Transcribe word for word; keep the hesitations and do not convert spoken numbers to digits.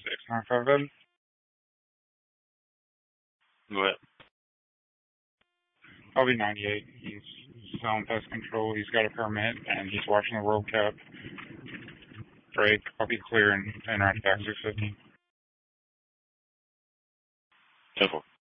six nine five seven. Go ahead. I'll be ninety-eight. He's, he's on pest control. He's got a permit, and he's watching the World Cup. Break. I'll be clear and, and right back six fifty. ten four.